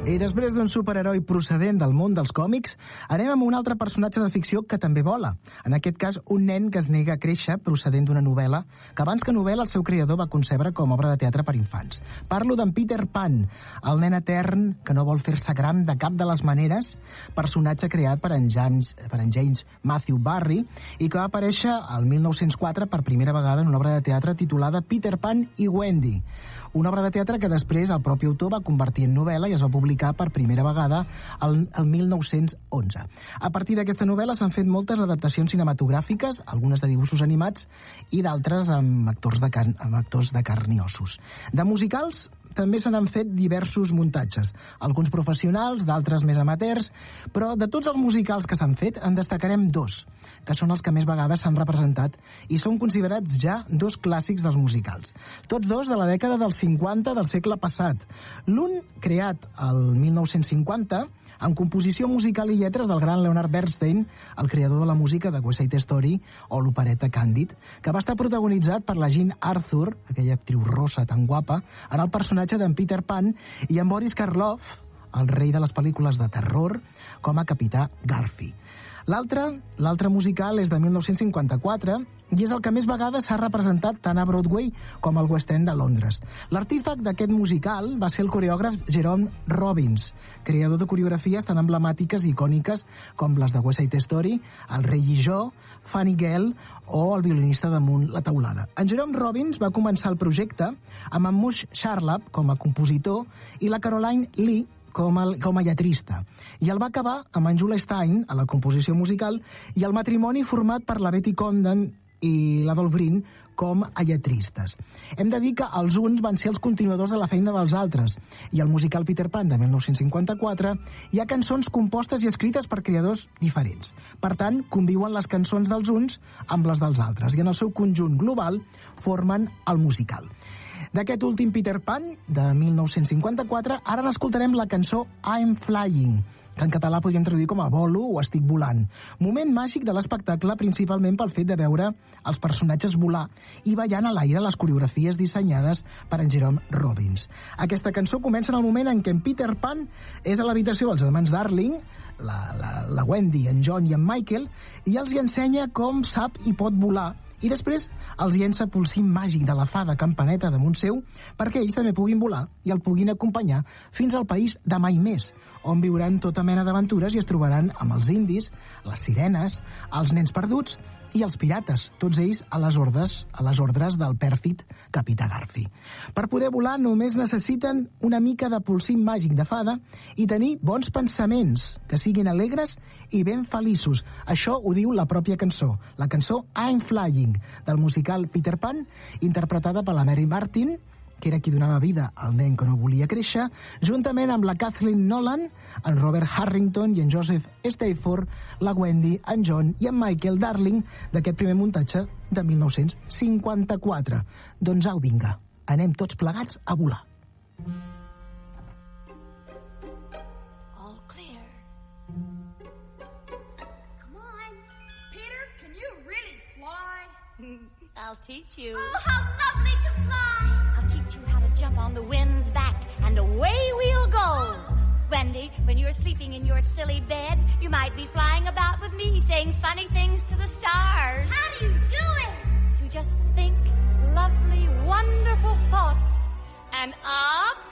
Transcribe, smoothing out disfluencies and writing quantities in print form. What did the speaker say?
I després d'un superheroi procedent del món dels còmics, anem amb un altre personatge de ficció que també vola. En aquest cas, un nen que es nega a créixer procedent d'una novel·la que abans que novel·la el seu creador va concebre com a obra de teatre per infants. Parlo d'en Peter Pan, el nen etern que no vol fer-se gran de cap de les maneres, personatge creat per en James Matthew Barry i que va aparèixer al 1904 per primera vegada en una obra de teatre titulada Peter Pan i Wendy. Una obra de teatre que després el propi autor va convertir en novel·la i es va publicar per primera vegada el 1911. A partir d'aquesta novel·la s'han fet moltes adaptacions cinematogràfiques, algunes de dibuixos animats i d'altres amb actors de carn i ossos. De musicals també se n'han fet diversos muntatges, alguns professionals, d'altres més amateurs, però de tots els musicals que s'han fet en destacarem dos, que són els que més vegades s'han representat i són considerats ja dos clàssics dels musicals. Tots dos de la dècada dels 50 del segle passat. L'un creat el 1950 amb composició musical i lletres del gran Leonard Bernstein, el creador de la música de West Side Story o l'opereta Candid, que va estar protagonitzat per la Jean Arthur, aquella actriu rossa tan guapa, en el personatge d'en Peter Pan, i en Boris Karloff, el rei de les pel·lícules de terror, com a capità Garfi. L'altre musical és de 1954 i és el que més vegades s'ha representat tant a Broadway com al West End de Londres. L'artífex d'aquest musical va ser el coreògraf Jerome Robbins, creador de coreografies tan emblemàtiques i icòniques com les de West Side Story, El rei i jo, Funny Girl o El violinista damunt la teulada. En Jerome Robbins va començar el projecte amb en Mush Charlap com a compositor i la Caroline Lee com a lletrista. I el va acabar amb en Julia Stein a la composició musical i el matrimoni format per la Betty Comden i l'Adolf Green com a lletristes. Hem de dir que els uns van ser els continuadors de la feina dels altres, i al musical Peter Pan de 1954 hi ha cançons compostes i escrites per creadors diferents. Per tant, conviuen les cançons dels uns amb les dels altres, i en el seu conjunt global formen el musical. D'aquest últim Peter Pan, de 1954, ara n'escoltarem la cançó I'm Flying, que en català podríem traduir com a Volo o Estic volant. Moment màgic de l'espectacle, principalment pel fet de veure els personatges volar i ballant a l'aire les coreografies dissenyades per en Jerome Robbins. Aquesta cançó comença en el moment en què en Peter Pan és a l'habitació dels germans Darling, la Wendy, en John i en Michael, i els hi ensenya com sap i pot volar, i després els llença pel cim màgic de la fada campaneta damunt seu perquè ells també puguin volar i el puguin acompanyar fins al país de mai més, on viuran tota mena d'aventures i es trobaran amb els indis, les sirenes, els nens perduts i els pirates, tots ells a les ordres del pèrfid capità Garfi. Per poder volar només necessiten una mica de polsim màgic de fada i tenir bons pensaments, que siguin alegres i ben feliços. Això ho diu la pròpia cançó, la cançó I'm Flying, del musical Peter Pan, interpretada per la Mary Martin, que era qui donava vida al nen que no volia créixer, juntament amb la Kathleen Nolan, en Robert Harrington i en Joseph Stafford, la Wendy, en John i en Michael Darling d'aquest primer muntatge de 1954. Doncs au, vinga, anem tots plegats a volar. All clear. Come on. Peter, can you really fly? I'll teach you. Oh, how lovely to fly! I'll teach you how to jump on the wind's back, and away we'll go. Wendy, when you're sleeping in your silly bed, you might be flying about with me, saying funny things to the stars. How do you do it? You just think lovely, wonderful thoughts, and up